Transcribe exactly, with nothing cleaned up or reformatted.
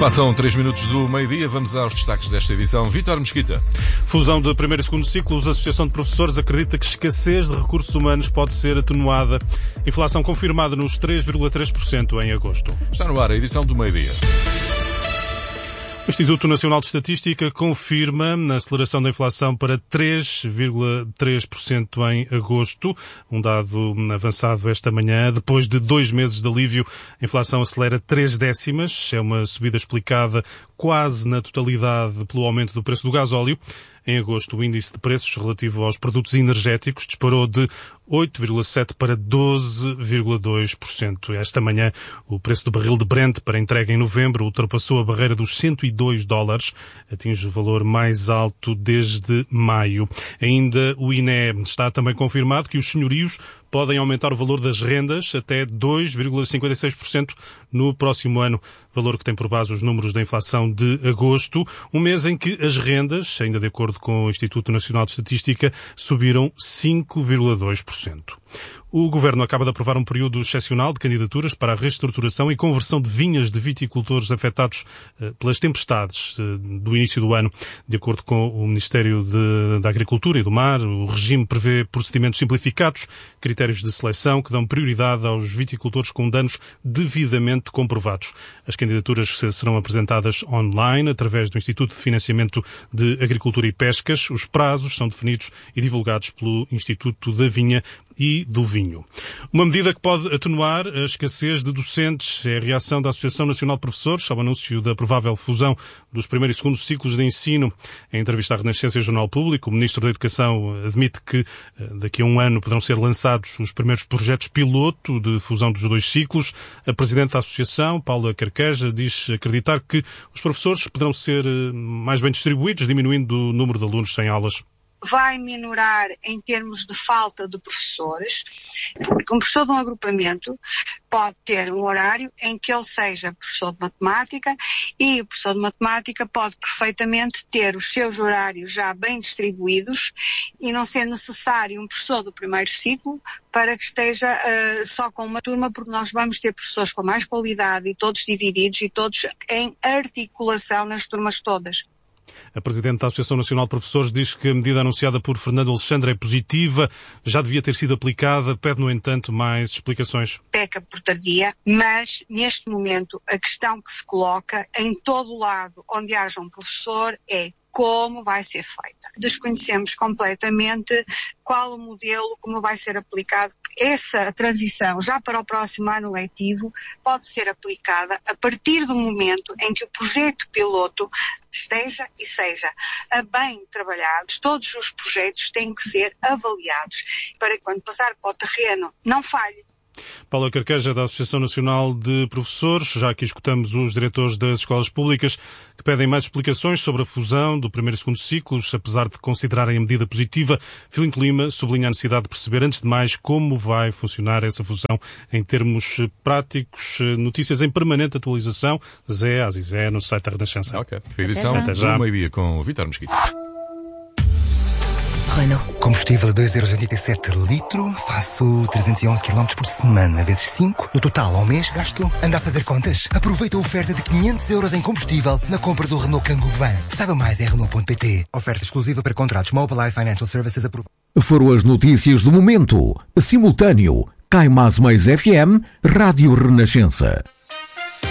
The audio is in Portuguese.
Passam três minutos do meio-dia, vamos aos destaques desta edição. Vítor Mesquita. Fusão de primeiro e segundo ciclos, a Associação de Professores acredita que escassez de recursos humanos pode ser atenuada. Inflação confirmada nos três vírgula três por cento em agosto. Está no ar a edição do meio-dia. O Instituto Nacional de Estatística confirma a aceleração da inflação para três vírgula três por cento em agosto, um dado avançado esta manhã. Depois de dois meses de alívio, a inflação acelera três décimas. É uma subida explicada quase na totalidade pelo aumento do preço do gasóleo. Em agosto, o índice de preços relativo aos produtos energéticos disparou de oito vírgula sete por cento para doze vírgula dois por cento. Esta manhã, o preço do barril de Brent para entrega em novembro ultrapassou a barreira dos cento e dois dólares, atinge o valor mais alto desde maio. Ainda o I N E está também confirmado que os senhorios podem aumentar o valor das rendas até dois vírgula cinquenta e seis por cento no próximo ano, valor que tem por base os números da inflação de agosto, um mês em que as rendas, ainda de acordo com o Instituto Nacional de Estatística, subiram cinco vírgula dois por cento. O Governo acaba de aprovar um período excepcional de candidaturas para a reestruturação e conversão de vinhas de viticultores afetados pelas tempestades do início do ano. De acordo com o Ministério de, da Agricultura e do Mar, o regime prevê procedimentos simplificados, critérios de seleção que dão prioridade aos viticultores com danos devidamente comprovados. As candidaturas serão apresentadas online através do Instituto de Financiamento de Agricultura e Pescas. Os prazos são definidos e divulgados pelo Instituto da Vinha e do Vinho. Uma medida que pode atenuar a escassez de docentes é a reação da Associação Nacional de Professores ao anúncio da provável fusão dos primeiro e segundo ciclos de ensino. Em entrevista à Renascença e Jornal Público, o Ministro da Educação admite que daqui a um ano poderão ser lançados os primeiros projetos piloto de fusão dos dois ciclos. A Presidente da Associação, Paula Carqueja, diz acreditar que os professores poderão ser mais bem distribuídos, diminuindo o número de alunos sem aulas. Vai minorar em termos de falta de professores, porque um professor de um agrupamento pode ter um horário em que ele seja professor de matemática e o professor de matemática pode perfeitamente ter os seus horários já bem distribuídos e não ser necessário um professor do primeiro ciclo para que esteja uh, só com uma turma, porque nós vamos ter professores com mais qualidade e todos divididos e todos em articulação nas turmas todas. A Presidente da Associação Nacional de Professores diz que a medida anunciada por Fernando Alexandre é positiva, já devia ter sido aplicada, pede, no entanto, mais explicações. Peca por tardia, mas neste momento a questão que se coloca em todo lado onde haja um professor é como vai ser feita. Desconhecemos completamente qual o modelo, como vai ser aplicado. Essa transição, já para o próximo ano letivo, pode ser aplicada a partir do momento em que o projeto piloto esteja e seja bem trabalhados. Todos os projetos têm que ser avaliados para que, quando passar para o terreno, não falhe. Paula Carqueja, da Associação Nacional de Professores. Já aqui escutamos os diretores das escolas públicas que pedem mais explicações sobre a fusão do primeiro e segundo ciclos, apesar de considerarem a medida positiva. Filinto Lima sublinha a necessidade de perceber, antes de mais, como vai funcionar essa fusão em termos práticos. Notícias em permanente atualização. Zé, Azizé, no site da Renascença. Ok, foi a edição do meio-dia com o Vítor Mesquita. Renault. Combustível a dois vírgula oitenta e sete por litro, faço trezentos e onze quilómetros por semana, vezes cinco. No total, ao mês, gasto. Anda a fazer contas? Aproveita a oferta de quinhentos euros em combustível na compra do Renault Kangoo Van. Saiba mais em Renault ponto pt. Oferta exclusiva para contratos Mobilize Financial Services aprovados. Foram as notícias do momento. Simultâneo. Cai Mais Mais F M, Rádio Renascença.